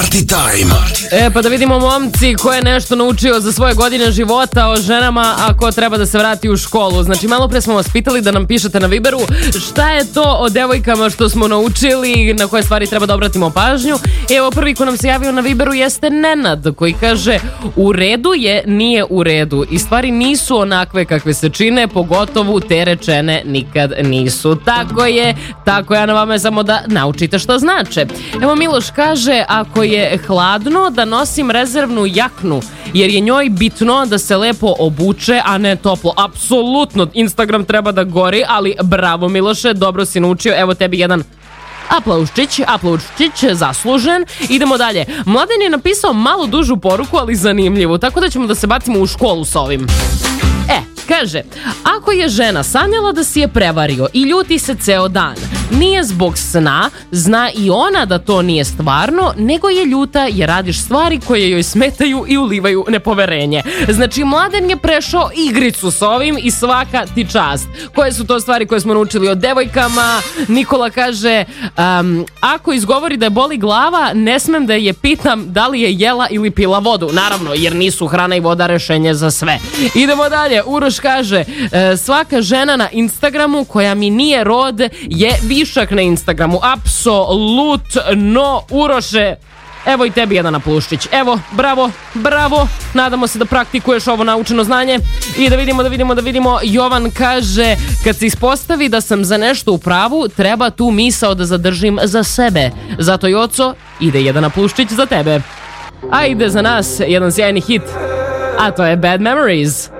Party Time. Pa da vidimo momci ko je nešto naučio za svoje godine života o ženama, a ko treba da se vrati u školu. Znači, malo pre smo vas pitali da nam pišete na Viberu šta je to o devojkama što smo naučili, na koje stvari treba da obratimo pažnju. I evo, prvi ko nam se javio na Viberu jeste Nenad, koji kaže: u redu je, nije u redu i stvari nisu onakve kakve se čine, pogotovo te rečene nikad nisu. Tako je, na vama je samo da naučite šta znače. Evo, Miloš kaže: ako je hladno, da nosim rezervnu jaknu, jer je njoj bitno da se lepo obuče, a ne toplo. Apsolutno, Instagram treba da gori, ali bravo Miloše, dobro si naučio, evo tebi jedan aplauščić, zaslužen. Idemo dalje. Mladen je napisao malo dužu poruku, ali zanimljivu, tako da ćemo da se bacimo u školu s ovim. Kaže: ako je žena sanjala da si je prevario i ljuti se ceo dan, nije zbog sna, zna i ona da to nije stvarno, nego je ljuta jer radiš stvari koje joj smetaju i ulivaju nepoverenje. Znači, Mladen je prešao igricu s ovim i svaka ti čast. Koje su to stvari koje smo naučili o devojkama? Nikola kaže: ako izgovori da je boli glava, ne smem da je pitam da li je jela ili pila vodu. Naravno, jer nisu hrana i voda rešenje za sve. Idemo dalje. Uroš kaže: svaka žena na Instagramu koja mi nije rod je višak na Instagramu. Apsolutno, Uroše. Evo i tebi jedan aplauščić. Evo, bravo. Nadamo se da praktikuješ ovo naučeno znanje. I da vidimo. Jovan kaže: kad se ispostavi da sam za nešto u pravu, treba tu misao da zadržim za sebe. Zato, Joco, ide jedan aplauščić za tebe. A ide za nas jedan sjajni hit, a to je Bad Memories.